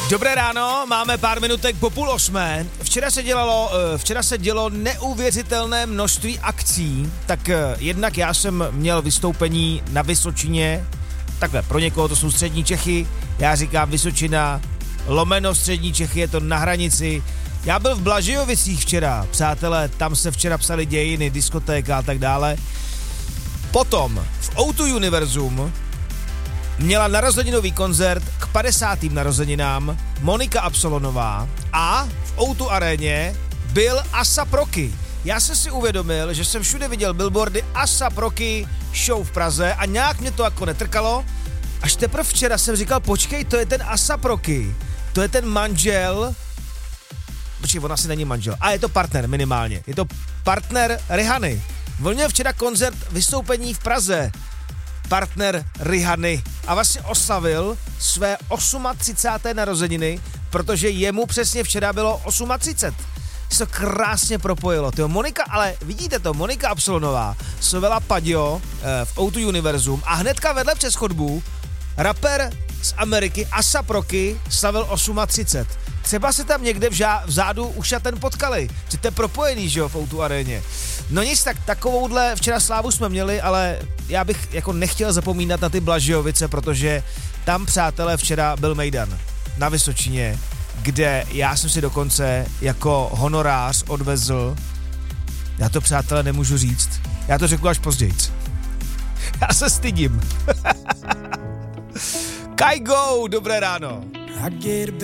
Dobré ráno, máme pár minutek po 7:30. Včera se dělo neuvěřitelné množství akcí, tak jednak já jsem měl vystoupení na Vysočině, takhle pro někoho to jsou střední Čechy, já říkám Vysočina, lomeno střední Čechy, je to na hranici. Já byl v Blažejovicích včera, přátelé, tam se včera psaly dějiny, diskotéka a tak dále. Potom v O2 Univerzum měla narozeninový koncert k 50. narozeninám Monika Absolonová a v O2 aréně byl ASAP Rocky. Já jsem si uvědomil, že jsem všude viděl billboardy ASAP Rocky show v Praze a nějak mě to jako netrkalo. Až teprve včera jsem říkal, počkej, to je ten ASAP Rocky, to je ten manžel, počkej, on asi není manžel, a je to partner minimálně, je to partner Rihanny. On měl včera koncert vystoupení v Praze, partner Rihanny, a vlastně oslavil své 38. narozeniny, protože jemu přesně včera bylo 38. Se to krásně propojilo. Tyjo, Monika, ale vidíte to, Monika Absolonová, Sovela Padio v O2 Univerzum a hnedka vedle přes chodbu rapper z Ameriky ASAP Rocky slavil 38. Třeba se tam někde vzadu už a ten potkali, že to je propojený, že jo, v O2 aréně. No nic, tak takovouhle včera slávu jsme měli, ale já bych jako nechtěl zapomínat na ty Blažejovice, protože tam, přátelé, včera byl mejdan na Vysočině, kde já jsem si dokonce jako honorář odvezl, já to, přátelé, nemůžu říct, já to řeknu až později. Já se stydím. Kaigo, dobré ráno.